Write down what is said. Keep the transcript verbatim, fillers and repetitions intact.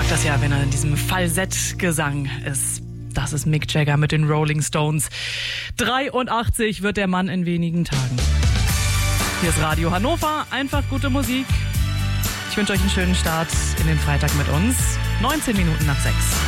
das ja, wenn er in diesem Falsettgesang ist. Das ist Mick Jagger mit den Rolling Stones. dreiundachtzig wird der Mann in wenigen Tagen. Hier ist Radio Hannover, einfach gute Musik. Ich wünsche euch einen schönen Start in den Freitag mit uns. neunzehn Minuten nach sechs.